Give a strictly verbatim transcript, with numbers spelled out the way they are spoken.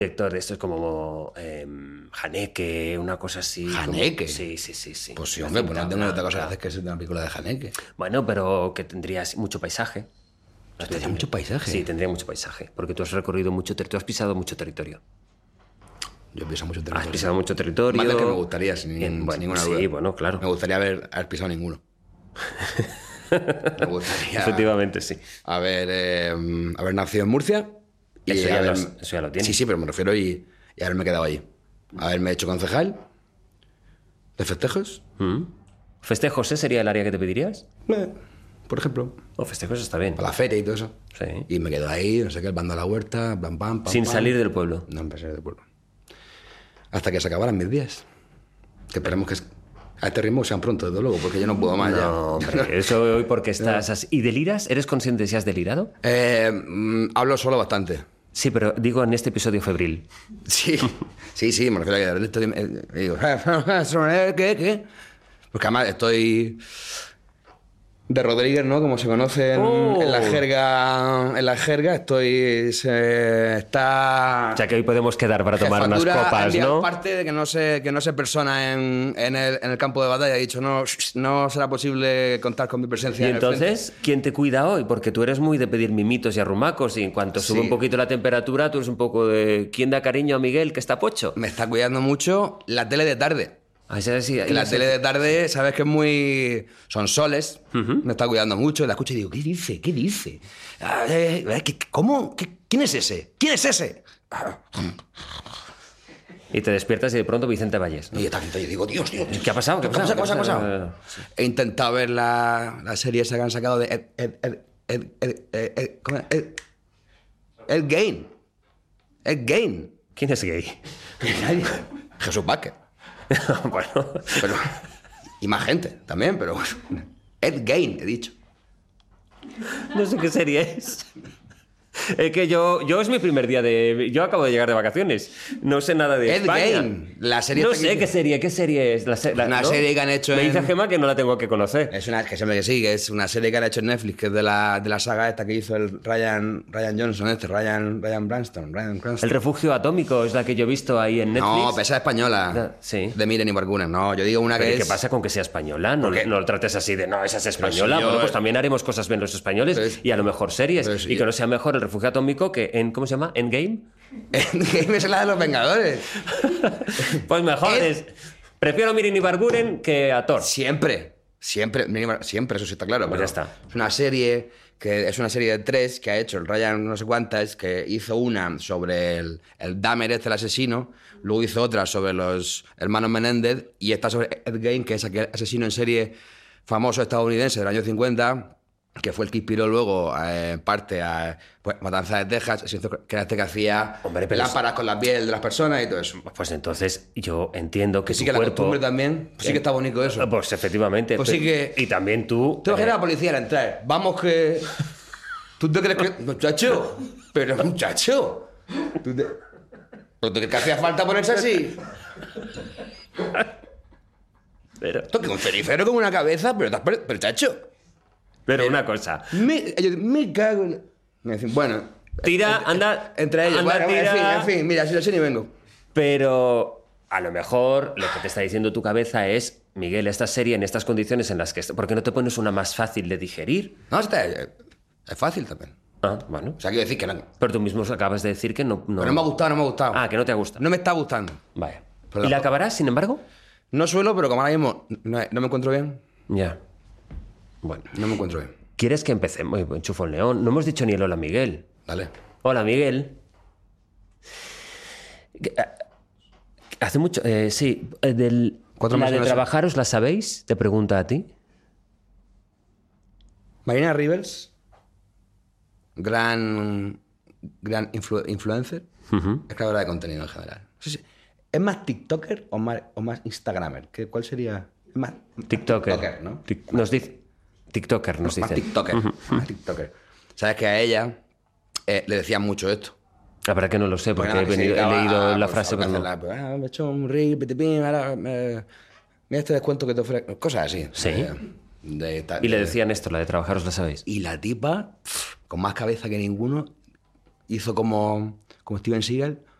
Director de esto es como eh, Haneke, una cosa así. ¿Haneke? Como... Sí, sí, sí, sí. Pues sí, hombre, pues no tengo otra cosa que hacer que es una película de Haneke. Bueno, pero que tendrías mucho paisaje. ¿Tendría mucho paisaje? Sí, tendría mucho paisaje, porque tú has recorrido mucho territorio, has pisado mucho territorio. Yo he pisado mucho territorio. Has pisado mucho territorio. Más del que me gustaría, sin, Bien, bueno, sin ninguna sí, duda. bueno, claro. Me gustaría haber, haber pisado ninguno. Me gustaría... Efectivamente, sí. Haber, eh, haber nacido en Murcia. Y eso, ya haber... lo, eso ya lo tienes. Sí, sí, pero me refiero y, y haberme quedado allí. Haberme hecho concejal de festejos. ¿Mm? ¿Festejos, eh, sería el área que te pedirías? Eh, por ejemplo. O festejos está bien. Para la feria y todo eso. Sí. Y me quedo ahí, no sé qué, el bando a la huerta, pam, pam, pam. Sin pam. salir del pueblo. No, sin salir del pueblo. Hasta que se acabaran mis días. Que esperemos que a este ritmo sean pronto, desde luego, porque yo no puedo más No, ya. hombre, eso hoy porque estás así. ¿Y deliras? ¿Eres consciente de si has delirado? Eh, mm, hablo solo bastante. Sí, pero digo en este episodio febril. Sí, sí, sí, me refiero a que de repente estoy, eh, digo, ¿qué, qué? Porque además estoy de Rodríguez, ¿no? Como se conoce en, Oh. en la jerga, en la jerga estoy, se, está... O sea que hoy podemos quedar para tomar unas Jefatura copas, envía ¿no? parte de que no se, que no se persona en, en, el, en el campo de batalla. He dicho, no, no será posible contar con mi presencia Y en el frente. entonces, ¿quién te cuida hoy? Porque tú eres muy de pedir mimitos y arrumacos y en cuanto sube Sí. un poquito la temperatura, tú eres un poco de... ¿Quién da cariño a Miguel que está pocho? Me está cuidando mucho la tele de tarde. Ah, esa es- sí, Que la esa- tele de tarde, sabes que es muy... Son soles. Me está cuidando mucho. La escucho y digo, ¿qué dice? ¿Qué dice? Ah, eh, eh, ¿qué- ¿Cómo? ¿Qué- ¿Quién es ese? ¿Quién es ese? Y te despiertas y de pronto Vicente Valles, ¿no? Y yo también digo, Dios, Dios. ¿Qué ha pasado? ¿Qué ¿Qué ha pasa? ¿Qué pasado? pasa? ¿Qué ha ¿Qué ha pasado? pasado? He intentado ver la, la serie esa que han sacado de Ed, Ed, Ed, Ed, Ed, Ed, Ed, ¿cómo es? Ed, Ed Gein. Ed Gein. ¿Quién es gay? Jesús Vázquez. Bueno, Pero, y más gente también, pero... Ed Gein, he dicho. no sé qué serie es. Es que yo, yo es mi primer día de... Yo acabo de llegar de vacaciones. No sé nada de Ed España. Gein, la serie No esta sé que- qué serie, qué serie es. La se- la- Una ¿no? serie que han hecho Me dice en- Gemma que no la tengo que conocer. Es una que siempre que sí, que es una serie que han hecho en Netflix, que es de la, de la saga esta que hizo el Ryan, Ryan Johnson, este, Ryan, Ryan Branston, Ryan Cranston. El refugio atómico es la que yo he visto ahí en Netflix. No, pero esa es española. Ya, sí. De Miren y Bargunas. No, yo digo una Pero que ¿y ¿qué es... pasa con que sea española? No, ¿Por qué? no lo trates así de, no, esa es española. si yo- Bueno, pues también haremos cosas bien los españoles Pero es- y a lo mejor series. pero si y que yo- no sea mejor el refugio atómico que en, ¿cómo se llama? ¿Endgame? Endgame es la de los Vengadores. Pues mejor Ed- es... Prefiero Mirin y Barguren que a Thor. Siempre, siempre, Miren y Bar- siempre, eso sí está claro. Pues pero ya está. Es una serie que es una serie de tres que ha hecho el Ryan no sé cuántas, que hizo una sobre el, el Dahmer este, el asesino, luego hizo otra sobre los hermanos Menéndez y esta sobre Ed Gein, que es aquel asesino en serie famoso estadounidense del año cincuenta, que fue el que inspiró luego eh, parte a pues, Matanza de Texas, ese que era este que hacía Hombre, pero lámparas con la piel de las personas y todo eso. Pues entonces yo entiendo que Que sí tu que la cuerpo... costumbre también, pues sí que está bonito eso. Pues efectivamente. Pues sí que- Y también tú... Te imaginas eh, a la policía al entrar. Vamos que... ¿Tú te crees que...? Muchacho. Pero muchacho. ¿Tú te... ¿Pero tú crees que hacía falta ponerse así? pero, Esto que un cenicero con una cabeza, pero, te has per- pero chacho. pero una cosa. Me, ellos, me cago en... Me dicen, bueno... Tira, anda... Entre ellos. anda, Bueno, en fin, tira. en fin. Mira, si lo sé ni vengo. Pero a lo mejor lo que te está diciendo tu cabeza es, Miguel, esta serie en estas condiciones en las que... est- ¿Por qué no te pones una más fácil de digerir? No, está... Es fácil también. Ah, bueno. O sea, quiero decir que no... Pero tú mismo acabas de decir que no... no... Pero no me ha gustado, no me ha gustado. Ah, que no te ha gustado. No me está gustando. Vaya. Pero ¿Y la- la acabarás, sin embargo? No suelo, pero como ahora mismo no, no me encuentro bien, Ya. Bueno. no me encuentro bien. ¿Quieres que empecemos? Uy, enchufo el león. No hemos dicho ni el hola, Miguel. Dale. Hola, Miguel. Que, ah, Hace mucho... eh, sí, eh, del... Cuatro ¿La meses de no sé. trabajaros la sabéis? Te pregunta a ti. Marina Rivers, gran, gran influ- influencer, es creadora de contenido en general. Sí, sí. ¿Es más TikToker o más, o más Instagramer? ¿Qué, ¿Cuál sería? Es más TikToker. TikToker, ¿no? Tic- nos dice... TikToker nos Más dice. TikToker. Más TikToker. Sabes que a ella eh, le decían mucho esto. La verdad que no lo sé, porque Pues he, nada, que se venido- he dedicaba leído a, la pues, frase, a pero no. hacerla, pues, ah, me he hecho un ring, pitipín, ahora, eh, mira este descuento que te ofrece. Cosas así. Sí. Eh, de ta- Y le de- decían esto, la de trabajaros la sabéis. Y la tipa, pf, con más cabeza que ninguno, hizo como, como Steven Seagal,